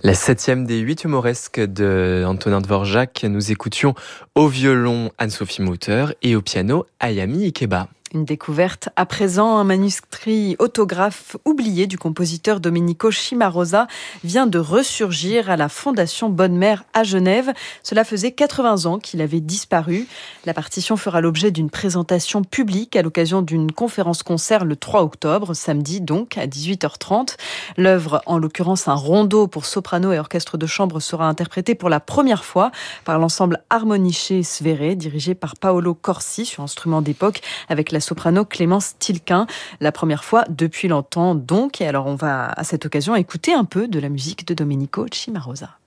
La 7e des 8 humoresques de Antonin Dvorak. Nous écoutions au violon Anne-Sophie Mutter et au piano Ayami Ikeba. Une découverte à présent, un manuscrit autographe oublié du compositeur Domenico Cimarosa vient de ressurgir à la Fondation Bonne Mère à Genève. Cela faisait 80 ans qu'il avait disparu. La partition fera l'objet d'une présentation publique à l'occasion d'une conférence-concert le 3 octobre, samedi donc, à 18h30. L'œuvre, en l'occurrence un rondo pour soprano et orchestre de chambre, sera interprétée pour la première fois par l'ensemble Harmonische Sverre, dirigé par Paolo Corsi sur instrument d'époque, avec la soprano Clémence Tilquin, la première fois depuis longtemps donc. Et alors on va à cette occasion écouter un peu de la musique de Domenico Cimarosa.